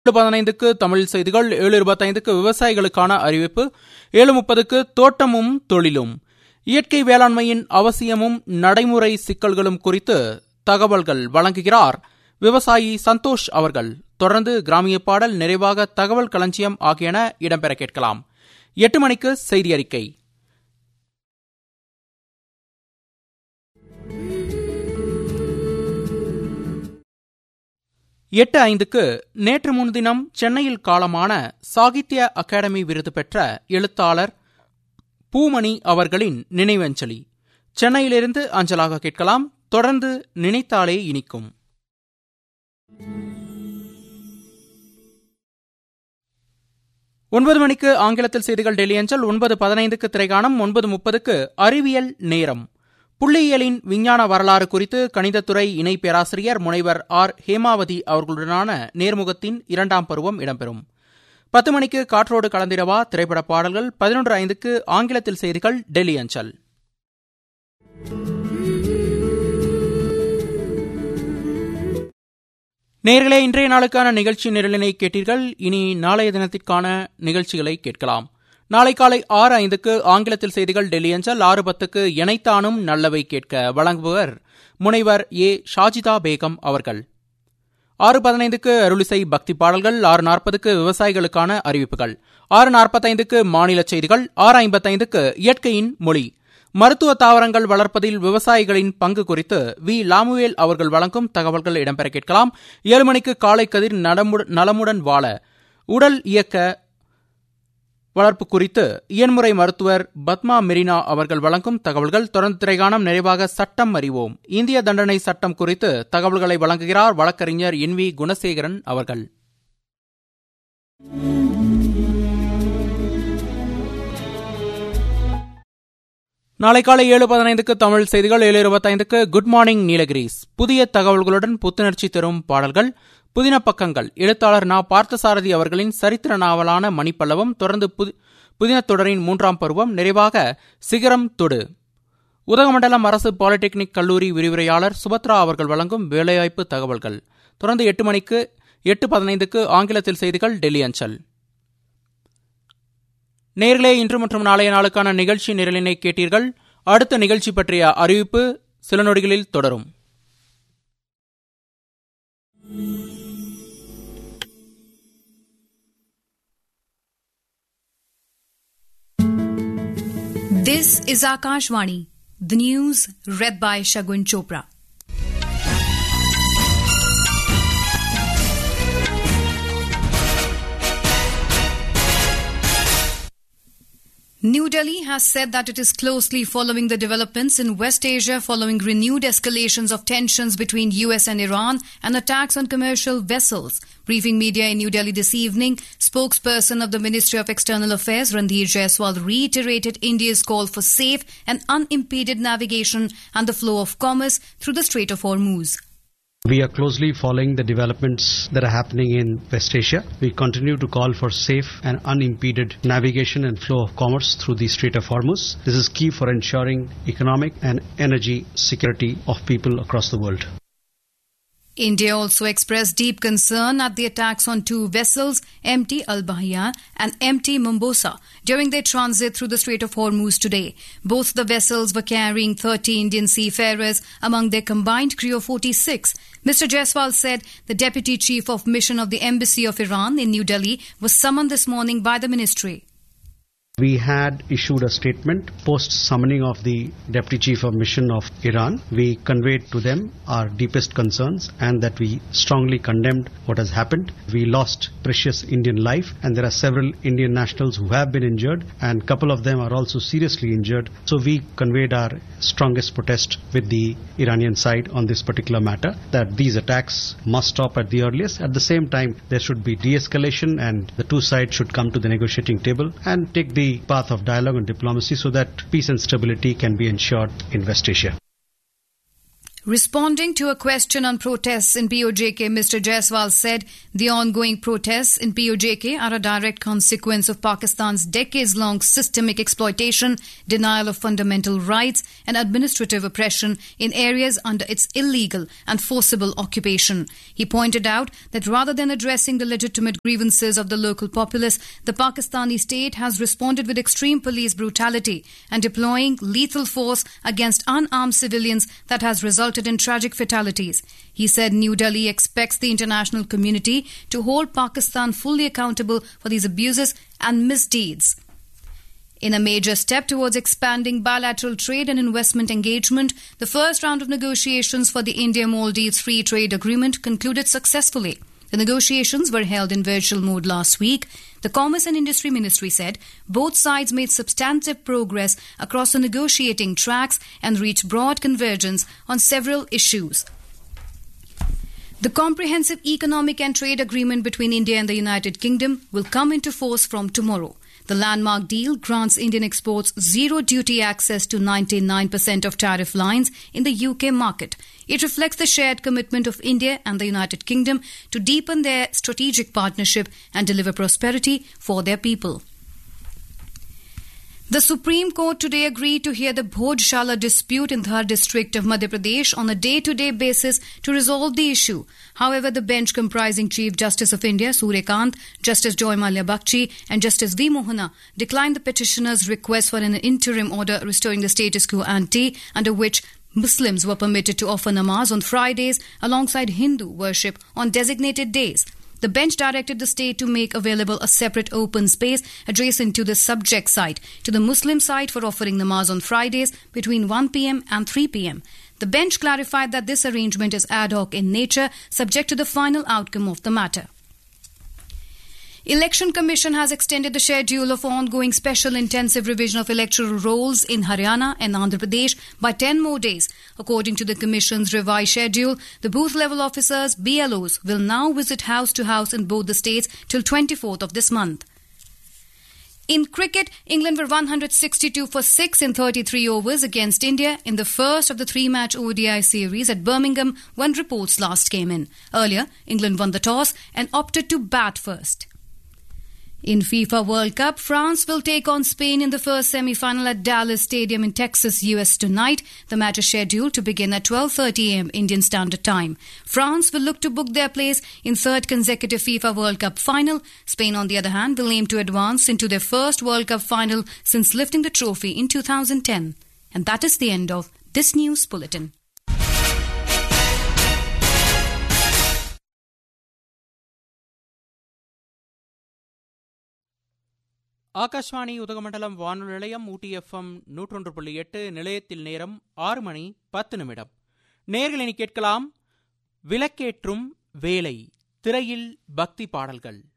7:15க்கு தமிழ் செய்திகள், 7:25க்கு விவசாயிகளுக்கான அறிவிப்பு, 7:30க்கு தோட்டமும் தொழிலும், இயற்கை வேளாண்மையின் அவசியமும் நடைமுறை சிக்கல்களும் குறித்து தகவல்கள் வழங்குகிறார் விவசாயி சந்தோஷ் அவர்கள். தொடர்ந்து கிராமிய பாடல், நிறைவாக தகவல் களஞ்சியம் ஆகியன இடம்பெற கேட்கலாம். 8 மணிக்கு செய்தி அறிக்கை. எட்டு 5க்கு நேற்று முன்தினம் சென்னையில் காலமான சாகித்ய அகாடமி விருது பெற்ற எழுத்தாளர் பூமணி அவர்களின் நினைவஞ்சலி சென்னையிலிருந்து அஞ்சலாக கேட்கலாம். தொடர்ந்து நினைத்தாலே இனிக்கும். 9 மணிக்கு ஆங்கிலத்தில் செய்திகள் டெல்லி அஞ்சல். 9:15க்கு திரைகாணம். 9:30க்கு அறிவியல் நேரம். புள்ளியியலின் விஞ்ஞான வரலாறு குறித்து கணிதத்துறை இணை பேராசிரியர் முனைவர் ஆர். ஹேமாவதி அவர்களுடனான நேர்முகத்தின் 2ஆம் பருவம் இடம்பெறும். 10 மணிக்கு காற்றோடு கலந்திரவா திரைப்பட பாடல்கள். 11:05க்கு ஆங்கிலத்தில் செய்திகள் டெல்லி அஞ்சல். நேயர்களே, இன்றைய நாளுக்கான நிகழ்ச்சி நிரலினை கேட்டீர்கள். இனி நாளைய தினத்திற்கான நிகழ்ச்சிகளை கேட்கலாம். நாளை காலை 6:05க்கு ஆங்கிலத்தில் செய்திகள் டெல்லி அஞ்சல். 6:10க்கு எனைத்தானும் நல்லவை கேட்க வழங்குபவர் முனைவர் ஏ. ஷாஜிதா பேகம் அவர்கள். 6:15க்கு அருளிசை பக்தி பாடல்கள். 6:40க்கு விவசாயிகளுக்கான அறிவிப்புகள். 6:45க்கு மாநில செய்திகள். 6:55க்கு இயற்கையின் மொழி, மருத்துவ தாவரங்கள் வளர்ப்பதில் விவசாயிகளின் பங்கு குறித்து வி. லாமுவேல் அவர்கள் வழங்கும் தகவல்கள் இடம்பெற கேட்கலாம். 7 மணிக்கு காலை கதிர், நலமுடன் வாழ உடல் இயக்க வளர்ப்பு குறித்து இயன்முறை மருத்துவர் பத்மா மெரினா அவர்கள் வழங்கும் தகவல்கள். தொடர்ந்து திரைகாணம். நிறைவாக சட்டம் அறிவோம், இந்திய தண்டனை சட்டம் குறித்து தகவல்களை வழங்குகிறார் வழக்கறிஞர் என். வி. குணசேகரன் அவர்கள். நாளை காலை 7:15க்கு தமிழ் செய்திகள். 7:25க்கு குட் மார்னிங் நீலகிரிஸ், புதிய தகவல்களுடன் புத்துணர்ச்சி தரும் பாடல்கள். புதின பக்கங்கள், எழுத்தாளர் நா. பார்த்தசாரதி அவர்களின் சரித்திர நாவலான மணிப்பல்லவம். தொடர்ந்து புதின தொடரின் 3ஆம் பருவம். நிறைவாக சிகரம் தொடு, உதகமண்டலம் அரசு பாலிடெக்னிக் கல்லூரி விரிவுரையாளர் சுபத்ரா அவர்கள் வழங்கும் வேலைவாய்ப்பு தகவல்கள். தொடர்ந்து 8 மணிக்கு 8:15க்கு ஆங்கிலத்தில் செய்திகள் டெல்லி அஞ்சல். நேர்களே, இன்று மற்றும் நாளைய நாளுக்கான நிகழ்ச்சி நிரலினை கேட்டீர்கள். அடுத்த நிகழ்ச்சி பற்றிய அறிவிப்பு சில நொடிகளில் தொடரும். This is Akashvani, the news read by Shagun Chopra. New Delhi has said that it is closely following the developments in West Asia following renewed escalations of tensions between US and Iran and attacks on commercial vessels. Briefing media in New Delhi this evening, spokesperson of the Ministry of External Affairs Randhir Jaiswal reiterated India's call for safe and unimpeded navigation and the flow of commerce through the Strait of Hormuz. We are closely following the developments that are happening in West Asia. We continue to call for safe and unimpeded navigation and flow of commerce through the Strait of Hormuz. This is key for ensuring economic and energy security of people across the world. India also expressed deep concern at the attacks on 2 vessels, MT Al-Bahia and MT Mombosa, during their transit through the Strait of Hormuz today. Both the vessels were carrying 30 Indian seafarers among their combined crew of 46. Mr. Jaiswal said the Deputy Chief of Mission of the Embassy of Iran in New Delhi was summoned this morning by the ministry. We had issued a statement post summoning of the Deputy Chief of Mission of Iran. We conveyed to them our deepest concerns and that we strongly condemned what has happened. We lost precious Indian life and there are several Indian nationals who have been injured and a couple of them are also seriously injured. So we conveyed our strongest protest with the Iranian side on this particular matter, that these attacks must stop at the earliest. At the same time, there should be de-escalation and the two sides should come to the negotiating table and take the path of dialogue and diplomacy so that peace and stability can be ensured in West Asia. Responding to a question on protests in POJK, Mr. Jaiswal said the ongoing protests in POJK are a direct consequence of Pakistan's decades-long systemic exploitation, denial of fundamental rights and administrative oppression in areas under its illegal and forcible occupation. He pointed out that rather than addressing the legitimate grievances of the local populace, the Pakistani state has responded with extreme police brutality and deploying lethal force against unarmed civilians that has resulted in tragic fatalities. He said New Delhi expects the international community to hold Pakistan fully accountable for these abuses and misdeeds. In a major step towards expanding bilateral trade and investment engagement, the first round of negotiations for the India-Maldives Free Trade Agreement concluded successfully. The negotiations were held in virtual mode last week. The Commerce and Industry Ministry said both sides made substantive progress across the negotiating tracks and reached broad convergence on several issues. The Comprehensive Economic and Trade Agreement between India and the United Kingdom will come into force from tomorrow. The landmark deal grants Indian exports zero duty access to 99% of tariff lines in the UK market. It reflects the shared commitment of India and the United Kingdom to deepen their strategic partnership and deliver prosperity for their people. The Supreme Court today agreed to hear the Bhojshala dispute in Dhar district of Madhya Pradesh on a day-to-day basis to resolve the issue. However, the bench comprising Chief Justice of India, Suryakant, Justice Joy Mallya Bakshi and Justice V. Mohana declined the petitioner's request for an interim order restoring the status quo ante under which Muslims were permitted to offer namaz on Fridays alongside Hindu worship on designated days. The bench directed the state to make available a separate open space adjacent to the subject site to the Muslim site for offering namaz on Fridays between 1 p.m. and 3 p.m. The bench clarified that this arrangement is ad hoc in nature, subject to the final outcome of the matter. Election Commission has extended the schedule of ongoing special intensive revision of electoral rolls in Haryana and Andhra Pradesh by 10 more days. According to the Commission's revised schedule, the booth-level officers, BLOs, will now visit house to house in both the states till 24th of this month. In cricket, England were 162 for 6 in 33 overs against India in the first of the 3-match ODI series at Birmingham when reports last came in. Earlier, England won the toss and opted to bat first. In FIFA World Cup, France will take on Spain in the first semi-final at Dallas Stadium in Texas, US tonight. The match is scheduled to begin at 12:30 a.m. Indian Standard Time. France will look to book their place in third consecutive FIFA World Cup final. Spain, on the other hand, will aim to advance into their first World Cup final since lifting the trophy in 2010. And that is the end of this news bulletin. Akashvani Udhagamandalam வானொலி நிலையம் ஊட்டி FM 101.8 நிலையத்தில் நேரம் 6 மணி 10 நிமிடம். நேயர்கள் இனி கேட்கலாம் விளக்கேற்றும் வேலை திரையில் பக்தி பாடல்கள்.